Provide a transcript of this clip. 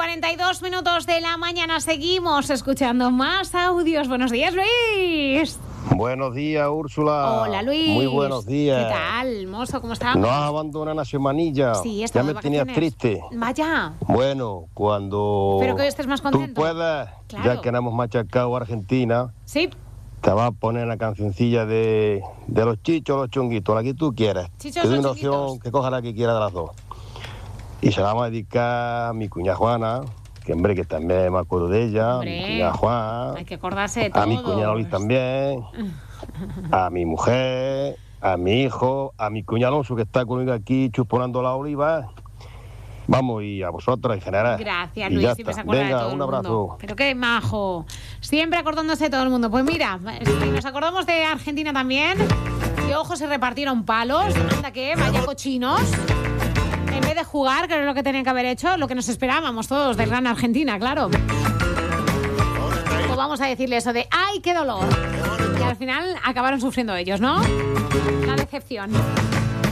42 minutos de la mañana. Seguimos escuchando más audios. Buenos días, Luis. Buenos días, Úrsula. Hola, Luis. Muy buenos días. ¿Qué tal, mozo? ¿Cómo estamos? Nos abandonan una semanilla. Sí, ya me tenías triste. Vaya. Bueno, cuando Espero que hoy estés más contento. tú puedas, claro. Ya que no hemos machacado a Argentina, sí, te vas a poner la cancioncilla de los chichos, los chonguitos, la que tú quieras. Chichos te doy o una chonguitos. opción que coja la que quiera de las dos. Y se la vamos a dedicar a mi cuñada Juana, que hombre, que también me acuerdo de ella, Hombre, mi cuñada Juan, hay que acordarse de todo. a mi cuñado Luis también, a mi mujer, a mi hijo, a mi cuñado Alonso, que está conmigo aquí chuponando la oliva. Vamos, y a vosotros en general. Gracias, y Luis, ya siempre se está. acuerda Venga, de todo un el abrazo. mundo. Pero qué majo. Siempre acordándose de todo el mundo. Pues mira, si nos acordamos de Argentina también, que ojo, se repartieron palos. Anda que, vaya cochinos. En vez de jugar, que era lo que tenían que haber hecho, lo que nos esperábamos todos de gran Argentina, claro. Pues vamos a decirle eso de ¡ay, qué dolor! Y al final acabaron sufriendo ellos, ¿no? La decepción.